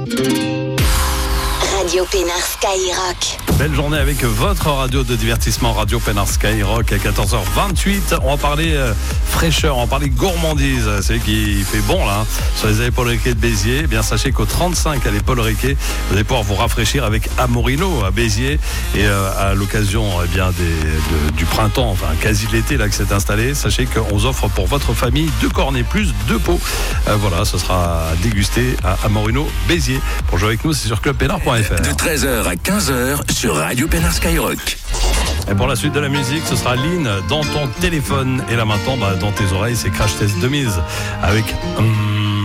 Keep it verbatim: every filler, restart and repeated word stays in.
Radio Pénard Skyrock. Belle journée avec votre radio de divertissement Radio Pénard Skyrock à quatorze heures vingt-huit. On va parler euh, fraîcheur, on va parler gourmandise. C'est qui fait bon là, hein, sur les Paul Riquet de Béziers. Eh bien, sachez qu'au trente-cinq à Paul Riquet, vous allez pouvoir vous rafraîchir avec Amorino à Béziers. Et euh, à l'occasion eh bien, des, de, du printemps, enfin quasi de l'été là que c'est installé, sachez qu'on vous offre pour votre famille deux cornets plus deux pots. Euh, voilà, ce sera dégusté à Amorino Béziers. Pour jouer avec nous, c'est sur club pénard point f r. De treize heures à quinze heures sur Radio Pénard Skyrock. Et pour la suite de la musique, ce sera Lynn dans ton téléphone. Et là maintenant, bah, dans tes oreilles, c'est Crash Test de Mise avec... Hum